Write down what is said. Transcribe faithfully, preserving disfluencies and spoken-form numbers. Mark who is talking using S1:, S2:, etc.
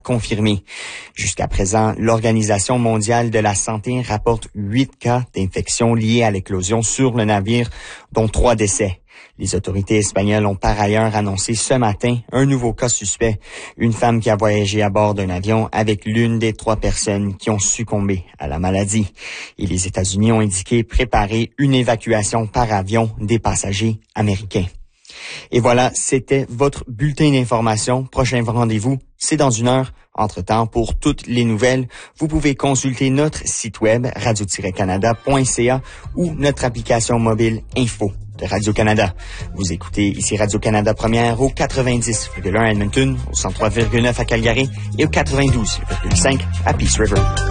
S1: confirmés. Jusqu'à présent, l'Organisation mondiale de la santé rapporte huit cas d'infection liés à l'éclosion sur le navire, dont trois décès. Les autorités espagnoles ont par ailleurs annoncé ce matin un nouveau cas suspect, une femme qui a voyagé à bord d'un avion avec l'une des trois personnes qui ont succombé à la maladie. Et les États-Unis ont indiqué préparer une évacuation par avion des passagers américains. Et voilà, c'était votre bulletin d'information. Prochain rendez-vous, c'est dans une heure. Entre-temps, pour toutes les nouvelles, vous pouvez consulter notre site web radio tiret canada point c a ou notre application mobile Info de Radio-Canada. Vous écoutez ici Radio-Canada Première au quatre-vingt-dix virgule un à Edmonton, au cent trois virgule neuf à Calgary et au quatre-vingt-douze virgule cinq à Peace River.